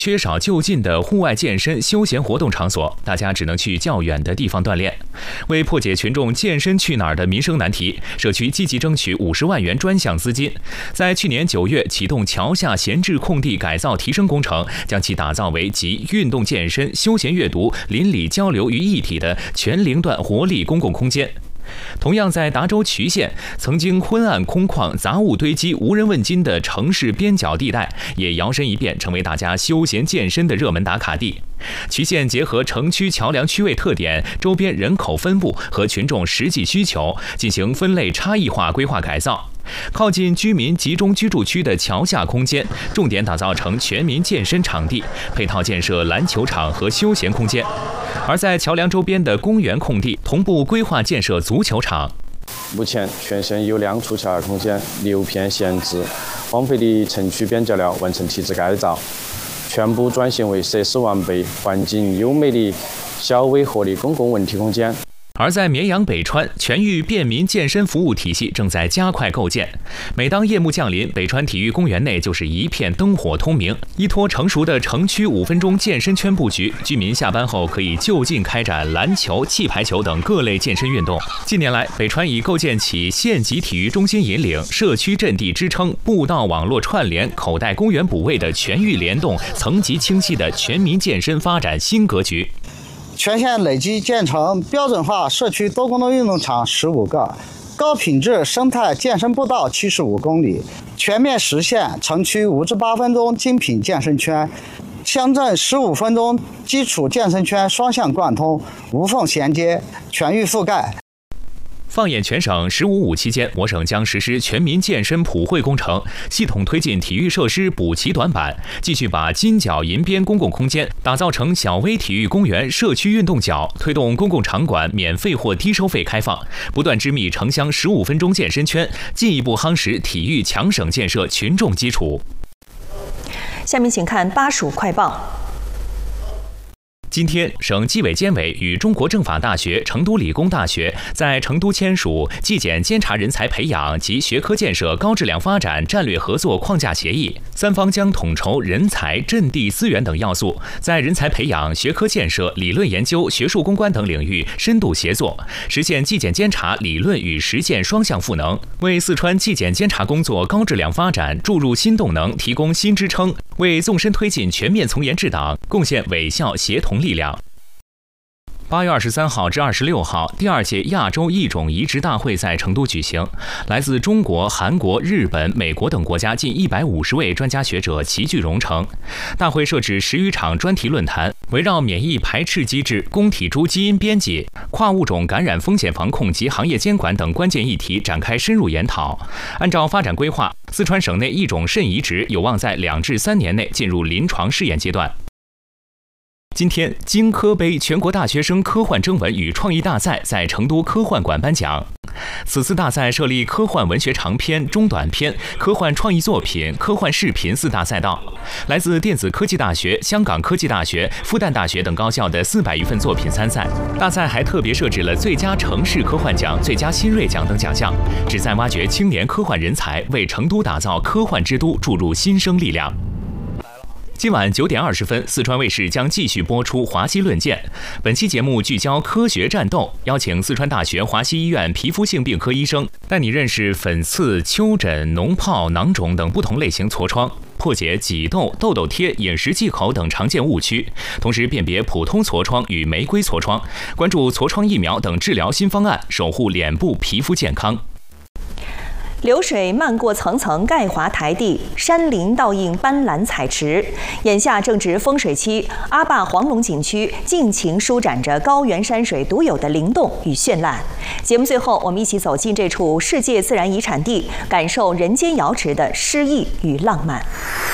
缺少就近的户外健身休闲活动场所，大家只能去较远的地方锻炼。为破解群众健身去哪儿的民生难题，社区积极争取50万元专项资金，在去年9月启动桥下闲置空地改造提升工程，将其打造为集运动健身、休闲阅读、邻里交流于一体的全龄段活力公共空间。同样在达州渠县，曾经昏暗空旷、杂物堆积、无人问津的城市边角地带，也摇身一变成为大家休闲健身的热门打卡地。渠县结合城区桥梁区位特点、周边人口分布和群众实际需求，进行分类差异化规划改造。靠近居民集中居住区的桥下空间，重点打造成全民健身场地，配套建设篮球场和休闲空间。而在桥梁周边的公园空地，同步规划建设足球场。 目前全县有2处桥下空间，6片闲置荒废的城区边角料完成提质改造，全部转型为设施完备、环境优美的小微活力公共文体空间。 而在绵阳北川，全域便民健身服务体系正在加快构建。每当夜幕降临，北川体育公园内就是一片灯火通明。依托成熟的城区5分钟健身圈布局，居民下班后可以就近开展篮球、气排球等各类健身运动。近年来，北川已构建起县级体育中心引领、社区阵地支撑、步道网络串联、口袋公园补位的全域联动、层级清晰的全民健身发展新格局。 全县累计建成标准化社区多功能运动场15个，高品质生态健身步道75公里，全面实现城区5至8分钟精品健身圈，乡镇15分钟基础健身圈双向贯通，无缝衔接，全域覆盖。 放眼全省，15.5期间，我省将实施全民健身普惠工程，系统推进体育设施补齐短板，继续把金角银边公共空间打造成小微体育公园、社区运动角，推动公共场馆免费或低收费开放，不断织密城乡15分钟健身圈，进一步夯实体育强省建设群众基础。 下面请看巴蜀快报。 今天，省纪委监委与中国政法大学、成都理工大学在成都签署纪检监察人才培养及学科建设高质量发展战略合作框架协议，三方将统筹人才、阵地资源等要素，在人才培养、学科建设、理论研究、学术攻关等领域深度协作，实现纪检监察理论与实践双向赋能，为四川纪检监察工作高质量发展注入新动能，提供新支撑，为纵深推进全面从严治党贡献伟效协同力量。8月23号至26号，第2届亚洲异种移植大会在成都举行，来自中国、韩国、日本、美国等国家近150位专家学者齐聚蓉城。大会设置10余场专题论坛，围绕免疫排斥机制、公体株基因编辑、跨物种感染风险防控及行业监管等关键议题展开深入研讨。按照发展规划，四川省内异种肾移植有望在2至3年内进入临床试验阶段。今天，金科杯全国大学生科幻征文与创意大赛在成都科幻馆颁奖。此次大赛设立科幻文学长篇、中短篇、科幻创意作品、科幻视频4大赛道，来自电子科技大学、香港科技大学、复旦大学等高校的400余份作品参赛。大赛还特别设置了最佳城市科幻奖、最佳新锐奖等奖项，旨在挖掘青年科幻人才，为成都打造科幻之都注入新生力量。今晚9点20分，四川卫视将继续播出《华西论剑》。本期节目聚焦科学战斗，邀请四川大学华西医院皮肤性病科医生带你认识粉刺、丘疹、脓疱、囊肿等不同类型痤疮，破解挤痘、痘痘贴、饮食忌口等常见误区，同时辨别普通痤疮与玫瑰痤疮，关注痤疮疫苗等治疗新方案，守护脸部皮肤健康。 流水漫过层层钙华台地，山林倒映斑斓彩池。眼下正值风水期，阿坝黄龙景区尽情舒展着高原山水独有的灵动与绚烂。节目最后，我们一起走进这处世界自然遗产地，感受人间瑶池的诗意与浪漫。